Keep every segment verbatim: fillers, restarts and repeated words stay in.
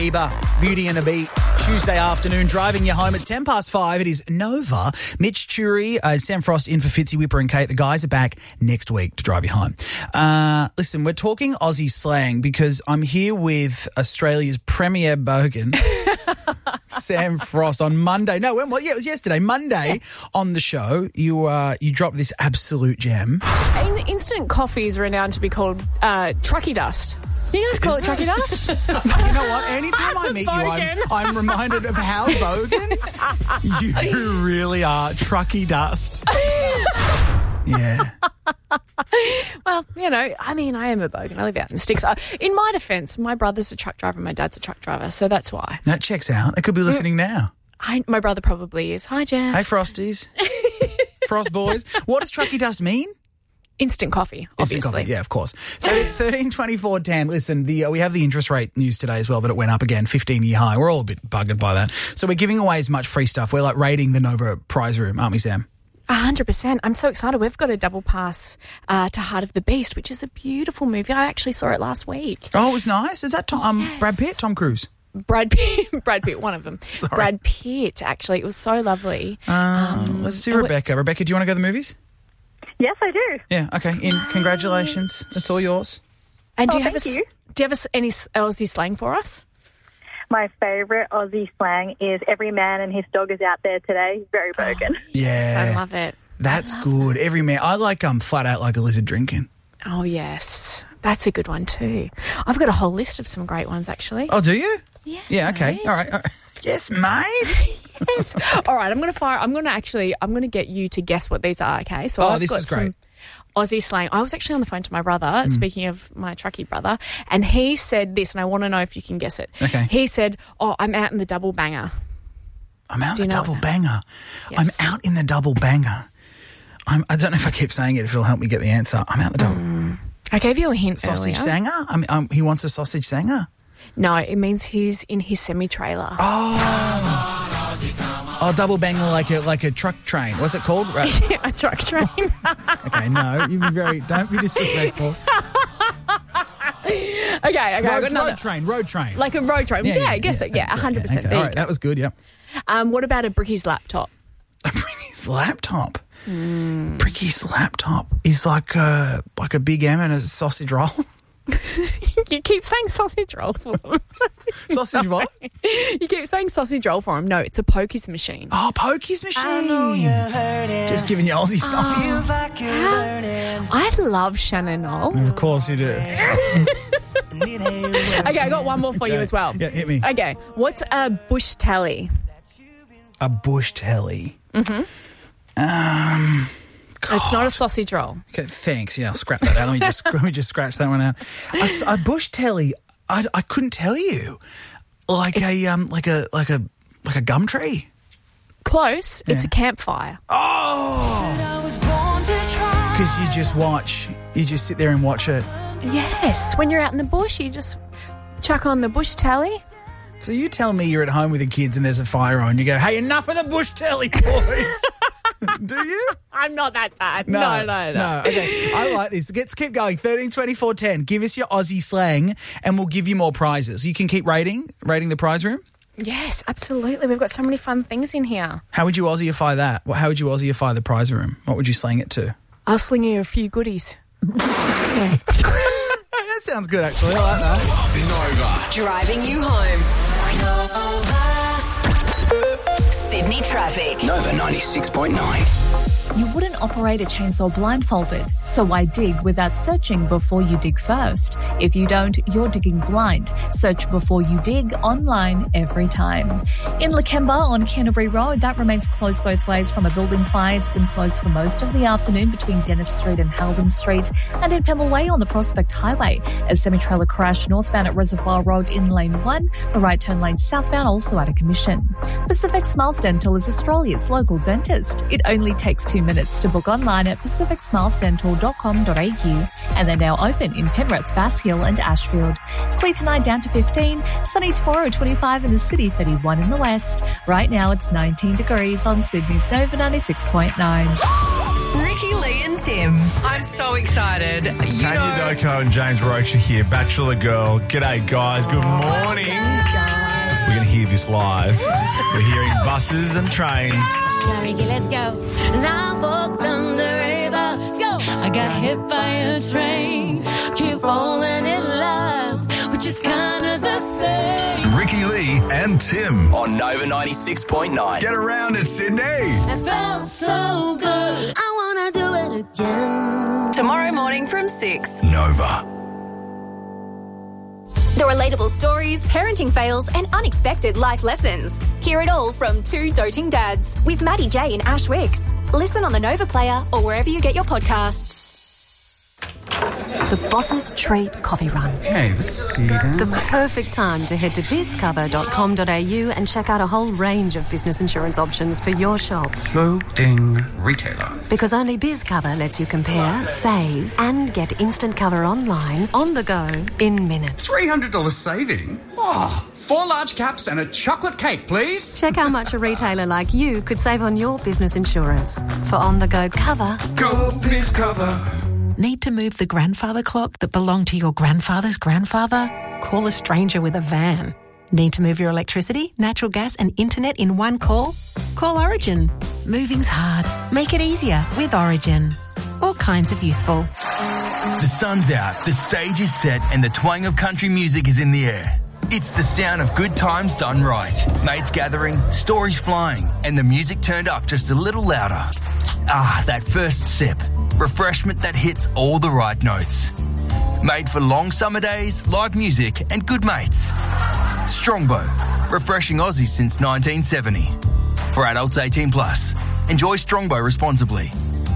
Bieber, Beauty and the Beat. Tuesday afternoon, driving you home at ten past five. It is Nova. Mitch Churi, uh, Sam Frost in for Fitzy, Whipper and Kate. The guys are back next week to drive you home. Uh, listen, we're talking Aussie slang because I'm here with Australia's premier bogan, Sam Frost, on Monday. No, when, well, yeah, it was yesterday. Monday on the show, you uh, you dropped this absolute gem. In instant coffee is renowned to be called uh, trucky dust. You guys call it trucky dust? You know what? Anytime I meet you, I'm, I'm reminded of how bogan you really are. Trucky dust. Yeah. Well, you know, I mean, I am a bogan. I live out in the sticks. Uh, in my defence, my brother's a truck driver, my dad's a truck driver, so that's why. That checks out. They could be listening now. I, my brother probably is. Hi, Jeff. Hey, Frosties. Frost boys. What does trucky dust mean? Instant coffee, obviously. Instant coffee, yeah, of course. thirteen twenty-four ten. Listen, the uh, we have the interest rate news today as well, that it went up again, fifteen-year high. We're all a bit buggered by that. So we're giving away as much free stuff. We're like raiding the Nova prize room, aren't we, Sam? A hundred percent. I'm so excited. We've got a double pass uh, to Heart of the Beast, which is a beautiful movie. I actually saw it last week. Oh, it was nice. Is that Tom, um, Yes. Brad Pitt, Tom Cruise? Brad Pitt, Brad Pitt, one of them. Sorry. Brad Pitt, actually. It was so lovely. Um, Um, let's do and we- Rebecca. Rebecca, do you want to go to the movies? Yes, I do. Yeah, okay. In congratulations. That's all yours. And do Oh, you have thank a, you. Do you have a, any Aussie slang for us? My favourite Aussie slang is every man and his dog is out there today. Very bogan. Yeah. I love it. That's good. Every man. I like um flat out like a lizard drinking. Oh, yes. That's a good one too. I've got a whole list of some great ones, actually. Oh, do you? Yes, Yeah, okay. mate. All right. All right. Yes, mate. Yes. All right, I'm going to fire. I'm going to actually. I'm going to get you to guess what these are. Okay. So Oh, I've this got is great. some Aussie slang. I was actually on the phone to my brother. Speaking of my trucky brother, and he said this, and I want to know if you can guess it. Okay. He said, "Oh, I'm out in the double banger." I'm out Do in you the know double what banger. Yes. I'm out in the double banger. I'm, I don't know if I keep saying it, if it'll help me get the answer. I'm out the double I gave you a hint sausage earlier. sanger. I mean, um, he wants a sausage sanger. No, it means he's in his semi-trailer. Oh, double banger like a like a truck train. What's it called? Right. A truck train. Okay, no, you be very. Don't be disrespectful. okay, okay, I got Road, another. road train, road train. Like a road train. Yeah, I guess so. Yeah, thanks, one hundred percent. okay. There All you right, go. that was good. Yep. Um, what about a Bricky's laptop? Bring his laptop. Hmm. Bricky's laptop is like a like a Big M and a sausage roll. You keep saying sausage roll for him. Sausage what? You keep saying sausage roll for him. No, it's a pokies machine. Oh, Pokey's machine. Just giving you Aussie stuff. I love Shannon Knoll. Of course you do. Okay, I got one more for you as well. Yeah, hit me. Okay, what's a bush tally? A bush telly. Mm-hmm. Um, It's not a sausage roll. okay, thanks. Yeah, I'll scrap that out. Let me just let me just scratch that one out. A, s- a bush telly. I, I couldn't tell you. Like a um like a like a like a gum tree. Close. It's Yeah. a campfire. Oh. Because you just watch. You just sit there and watch it. Yes. When you're out in the bush, you just chuck on the bush tally. So you tell me you're at home with the kids and there's a fire on. You go, hey, enough of the bush telly, boys. Do you? I'm not that bad. No, no, no. No, okay. I like this. Let's keep going. thirteen twenty-four ten. Give us your Aussie slang and we'll give you more prizes. You can keep rating, rating the prize room. Yes, absolutely. We've got so many fun things in here. How would you Aussieify that? How would you Aussieify the prize room? What would you slang it to? I'll sling you a few goodies. That sounds good, actually. I like that. Nova. Driving you home. Sydney traffic. Nova ninety-six point nine. You wouldn't operate a chainsaw blindfolded, so why dig without searching before you dig first? If you don't, you're digging blind. Search before you dig online every time. In Lakemba on Canterbury Road, that remains closed both ways from a building fire. It's been closed for most of the afternoon between Dennis Street and Halden Street, and in Pemble Way on the Prospect Highway. A semi-trailer crashed northbound at Reservoir Road in lane one. The right turn lane southbound also out of commission. Pacific Smiles Dental is Australia's local dentist. It only takes two minutes to book online at pacific smiles dental dot com dot a u, and they're now open in Penrith, Bass Hill and Ashfield. Clear tonight down to fifteen, sunny tomorrow twenty-five in the city, thirty-one in the west. Right now it's nineteen degrees on Sydney's Nova ninety-six point nine. Ricky, Lee and Tim. I'm so excited. You Tanya know, Doko and James Roach are here. Bachelor Girl. G'day, guys. Good morning. guys. We're going to hear this live. We're hearing buses and trains. Come, Ricky, let's go. Now walk down the river. Go. I got hit by a train. Keep falling in love, which is kind of the same. Ricky, Lee and Tim. On Nova ninety-six point nine. Get around it, Sydney. It felt so good. I want to do it again. Tomorrow morning from six. Nova. The relatable stories, parenting fails, and unexpected life lessons. Hear it all from two doting dads with Maddie J and Ash Wicks. Listen on the Nova Player or wherever you get your podcasts. The Boss's Treat Coffee Run. Hey, let's see that. The perfect time to head to biz cover dot com dot a u and check out a whole range of business insurance options for your shop. Loading retailer. Because only BizCover lets you compare, save, and get instant cover online, on the go, in minutes. three hundred dollars saving? Oh, four large caps and a chocolate cake, please. Check how much a retailer like you could save on your business insurance. For on-the-go cover. Go BizCover. Need to move the grandfather clock that belonged to your grandfather's grandfather? Call a stranger with a van. Need to move your electricity, natural gas and internet in one call? Call Origin. Moving's hard. Make it easier with Origin. All kinds of useful. The sun's out, the stage is set, and the twang of country music is in the air. It's the sound of good times done right. Mates gathering, stories flying, and the music turned up just a little louder. Ah, that first sip. Refreshment that hits all the right notes. Made for long summer days, live music, and good mates. Strongbow, refreshing Aussie since nineteen seventy. For adults eighteen plus. Enjoy Strongbow responsibly.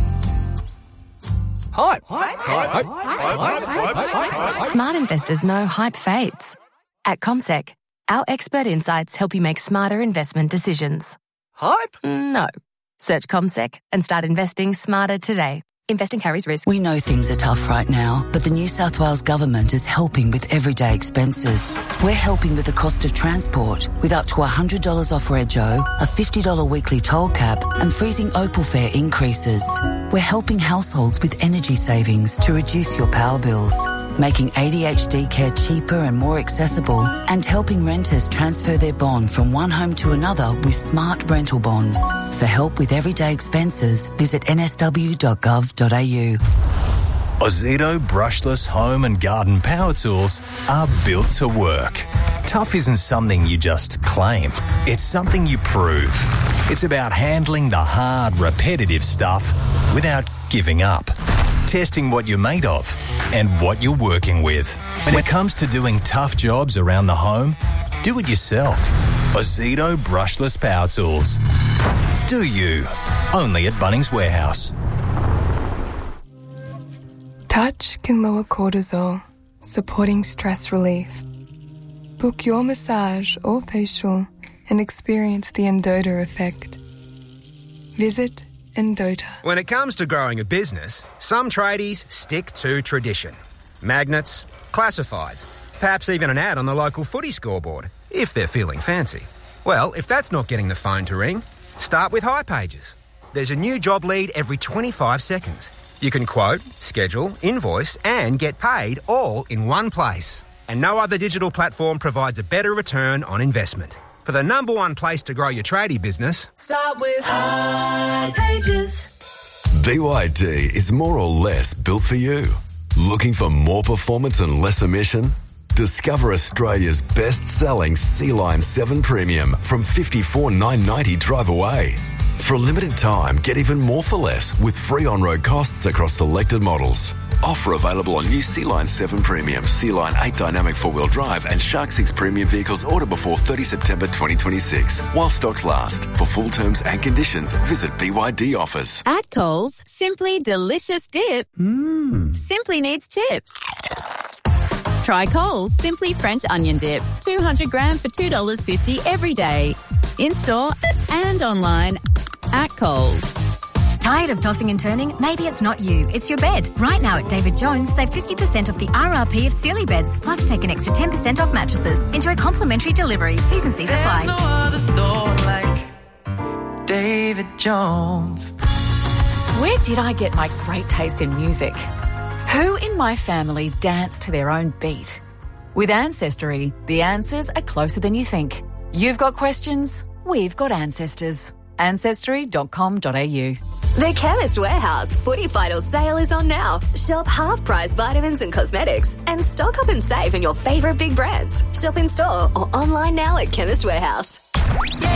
Hype. Hype. Hype. Hype. Hype. Smart investors know hype fades. At CommSec, our expert insights help you make smarter investment decisions. Hype? No. Search CommSec and start investing smarter today. Investing carries risk. We know things are tough right now, but the New South Wales Government is helping with everyday expenses. We're helping with the cost of transport, with up to one hundred dollars off Rego, a fifty dollars weekly toll cap, and freezing Opal fare increases. We're helping households with energy savings to reduce your power bills, making A D H D care cheaper and more accessible, and helping renters transfer their bond from one home to another with smart rental bonds. For help with everyday expenses, visit n s w dot gov dot a u. Ozito brushless home and garden power tools are built to work. Tough isn't something you just claim. It's something you prove. It's about handling the hard, repetitive stuff without giving up. Testing what you're made of and what you're working with. When it comes to doing tough jobs around the home, do it yourself. Ozito brushless power tools. Do you? Only at Bunnings Warehouse. Touch can lower cortisol, supporting stress relief. Book your massage or facial and experience the Endota effect. Visit Endota. When it comes to growing a business, some tradies stick to tradition. Magnets, classifieds, perhaps even an ad on the local footy scoreboard, if they're feeling fancy. Well, if that's not getting the phone to ring, start with hipages. There's a new job lead every twenty-five seconds. You can quote, schedule, invoice, and get paid all in one place. And no other digital platform provides a better return on investment. For the number one place to grow your tradie business, Start with hipages. B Y D is more or less built for you. Looking for more performance and less emission? Discover Australia's best-selling Sea-Line seven Premium from fifty-four thousand nine hundred ninety dollars drive away. For a limited time, get even more for less with free on-road costs across selected models. Offer available on new Sea-Line seven Premium, Sea-Line eight Dynamic four-wheel drive and Shark six Premium vehicles ordered before thirtieth September twenty twenty-six. While stocks last. For full terms and conditions, visit B Y D offers. At Coles, Simply Delicious Dip mm. simply needs chips. Try Coles Simply French Onion Dip, two hundred gram for two dollars fifty every day. In-store and online at Coles. Tired of tossing and turning? Maybe it's not you, it's your bed. Right now at David Jones, save fifty percent off the R R P of Sealy beds, plus take an extra ten percent off mattresses. Enjoy complimentary delivery. T's and C's apply. There's no other store like David Jones. Where did I get my great taste in music? Who in my family danced to their own beat? With Ancestry, the answers are closer than you think. You've got questions, we've got ancestors. ancestry dot com dot a u. The Chemist Warehouse Footy Vital sale is on now. Shop half-price vitamins and cosmetics and stock up and save on your favourite big brands. Shop in store or online now at Chemist Warehouse.